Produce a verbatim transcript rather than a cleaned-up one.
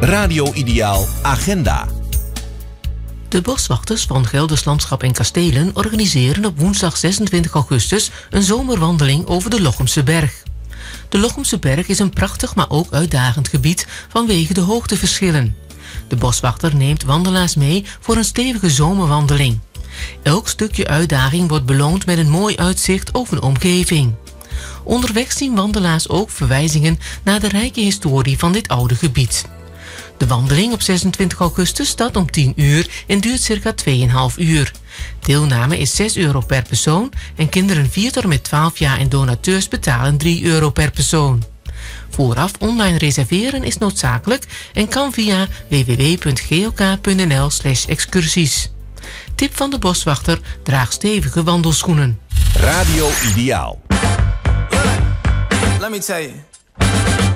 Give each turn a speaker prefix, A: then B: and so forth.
A: Radio Ideaal Agenda.
B: De boswachters van Gelders Landschap en Kastelen organiseren op woensdag zesentwintig augustus een zomerwandeling over de Lochemse Berg. De Lochemse Berg is een prachtig, maar ook uitdagend gebied vanwege de hoogteverschillen. De boswachter neemt wandelaars mee voor een stevige zomerwandeling. Elk stukje uitdaging wordt beloond met een mooi uitzicht over de omgeving. Onderweg zien wandelaars ook verwijzingen naar de rijke historie van dit oude gebied. De wandeling op zesentwintig augustus start om tien uur en duurt circa twee komma vijf uur. Deelname is zes euro per persoon en kinderen vier tot en met twaalf jaar en donateurs betalen drie euro per persoon. Vooraf online reserveren is noodzakelijk en kan via w w w punt g o k punt n l slash excursies. Tip van de boswachter: draag stevige wandelschoenen.
A: Radio Ideaal.
C: Let me tell you.